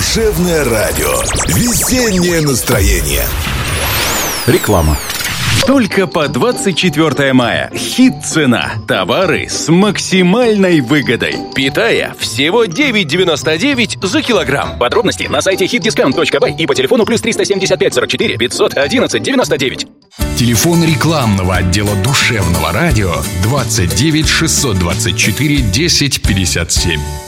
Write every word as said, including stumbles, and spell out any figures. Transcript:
Душевное радио. Весеннее настроение. Реклама. Только по двадцать четвёртое мая. Хит-цена. Товары с максимальной выгодой. Питая всего девять девяносто девять за килограмм. Подробности на сайте хит дискаунт точка бай и по телефону плюс триста семьдесят пять сорок четыре пятьсот одиннадцать девяносто девять. Телефон рекламного отдела Душевного радио двадцать девять шестьсот двадцать четыре десять пятьдесят семь.